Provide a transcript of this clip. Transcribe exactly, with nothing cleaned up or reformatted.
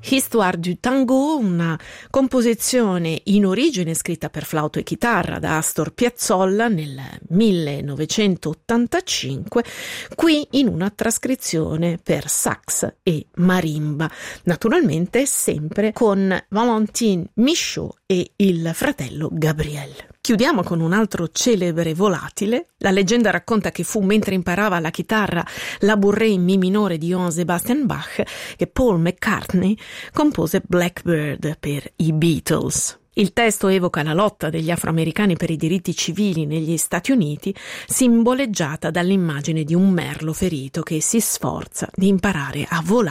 Histoire du Tango, una composizione in origine scritta per flauto e chitarra da Astor Piazzolla nel millenovecentottantacinque, qui in una trascrizione per sax e marimba, naturalmente sempre con Valentine Michaud e il fratello Gabriel. Chiudiamo con un altro celebre volatile. La leggenda racconta che fu mentre imparava la chitarra la Bourrée in mi minore di Johann Sebastian Bach che Paul McCartney compose Blackbird per i Beatles. Il testo evoca la lotta degli afroamericani per i diritti civili negli Stati Uniti, simboleggiata dall'immagine di un merlo ferito che si sforza di imparare a volare